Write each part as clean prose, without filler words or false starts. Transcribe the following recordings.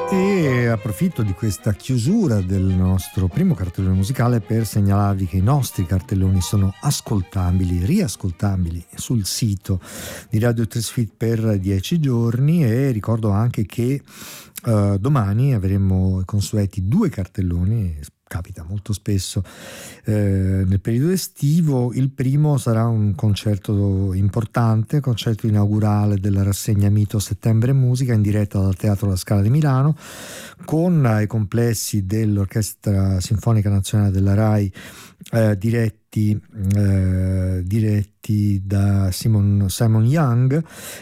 E approfitto di questa chiusura del nostro primo cartellone musicale per segnalarvi che i nostri cartelloni sono ascoltabili, riascoltabili sul sito di Radio Trasfit per 10 giorni, e ricordo anche che domani avremo i consueti 2 cartelloni. Capita molto spesso nel periodo estivo. Il primo sarà un concerto importante, concerto inaugurale della rassegna Mito Settembre Musica, in diretta dal Teatro La Scala di Milano, con i complessi dell'Orchestra Sinfonica Nazionale della RAI, diretti da Simon Young,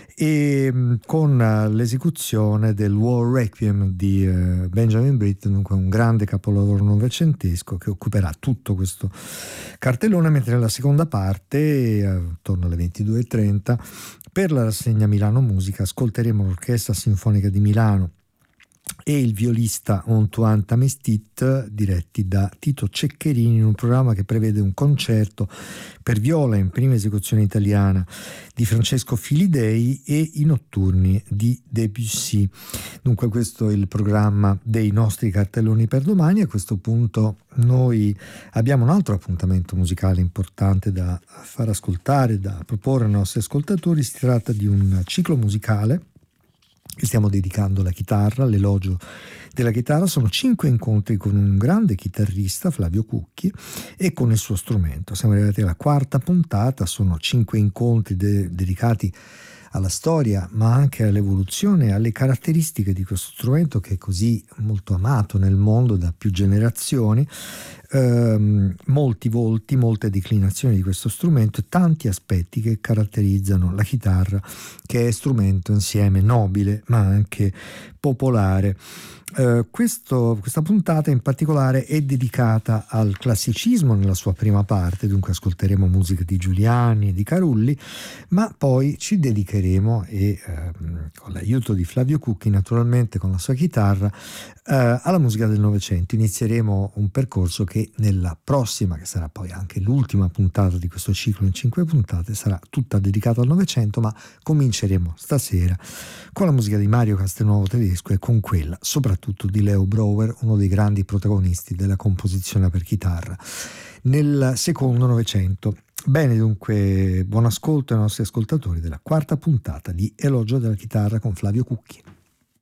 e con l'esecuzione del War Requiem di Benjamin Britten, dunque un grande capolavoro novecentesco che occuperà tutto questo cartellone, mentre nella seconda parte, attorno alle 22:30, per la rassegna Milano Musica ascolteremo l'Orchestra Sinfonica di Milano e il violista Antoine Tamestit, diretti da Tito Ceccherini, in un programma che prevede un concerto per viola in prima esecuzione italiana di Francesco Filidei e i notturni di Debussy. Dunque questo è il programma dei nostri cartelloni per domani. A questo punto noi abbiamo un altro appuntamento musicale importante da far ascoltare, da proporre ai nostri ascoltatori. Si tratta di un ciclo musicale che stiamo dedicando alla chitarra, all'elogio della chitarra. Sono 5 incontri con un grande chitarrista, Flavio Cucchi, e con il suo strumento. Siamo arrivati alla 4ª puntata. Sono 5 incontri dedicati alla storia, ma anche all'evoluzione e alle caratteristiche di questo strumento che è così molto amato nel mondo da più generazioni. Molti volti, molte declinazioni di questo strumento e tanti aspetti che caratterizzano la chitarra, che è strumento insieme nobile ma anche popolare. Questa puntata in particolare è dedicata al classicismo nella sua prima parte, dunque ascolteremo musica di Giuliani e di Carulli, ma poi ci dedicheremo, con l'aiuto di Flavio Cucchi naturalmente con la sua chitarra, alla musica del Novecento. Inizieremo un percorso che nella prossima, che sarà poi anche l'ultima puntata di questo ciclo in 5 puntate, sarà tutta dedicata al Novecento, ma cominceremo stasera con la musica di Mario Castelnuovo Tedesco e con quella soprattutto di Leo Brouwer, uno dei grandi protagonisti della composizione per chitarra nel secondo Novecento. Bene, dunque buon ascolto ai nostri ascoltatori della 4ª puntata di Elogio della chitarra con Flavio Cucchi.